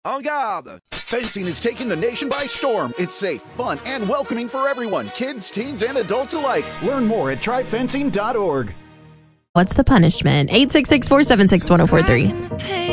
En garde! Fencing is taking the nation by storm. It's safe, fun, and welcoming for everyone, kids, teens, and adults alike. Learn more at tryfencing.org. What's the punishment? 866-476-1043.